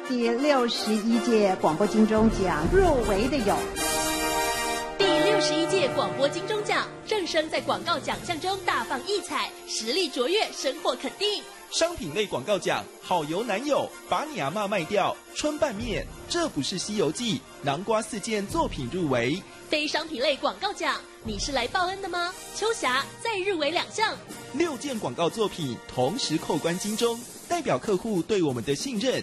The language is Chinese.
第61届广播金钟奖入围的有。 第61届广播金钟奖，正声在广告奖项中大放异彩，实力卓越，深获肯定。 商品类广告奖，好油男友，把你阿嬷卖掉，春拌面，这不是西游记，南瓜4件作品入围。 非商品类广告奖，你是来报恩的吗？秋霞再入围2项 ，6件广告作品同时扣关金钟，代表客户对我们的信任。